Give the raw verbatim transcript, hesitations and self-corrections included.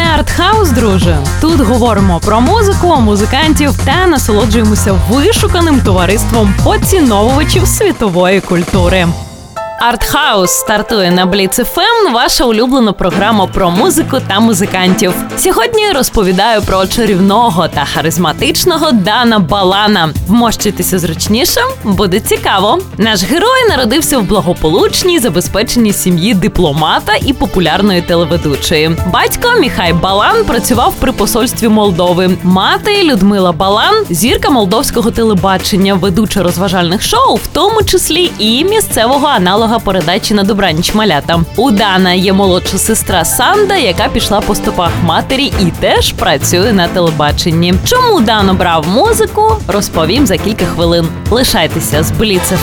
артхаус, друже. Тут говоримо про музику, музикантів та насолоджуємося вишуканим товариством поціновувачів світової культури. Артхаус стартує на Бліц еф ем, ваша улюблена програма про музику та музикантів. Сьогодні розповідаю про чарівного та харизматичного Дана Балана. Вмощуйтеся зручніше, буде цікаво. Наш герой народився в благополучній, забезпеченій сім'ї дипломата і популярної телеведучої. Батько Міхай Балан працював при посольстві Молдови. Мати Людмила Балан – зірка молдовського телебачення, ведуча розважальних шоу, в тому числі і місцевого аналогу передачі «На добраніч, малята». У Дана є молодша сестра Санда, яка пішла по стопах матері і теж працює на телебаченні. Чому Дан обрав музику, розповім за кілька хвилин. Лишайтеся з Бліц еф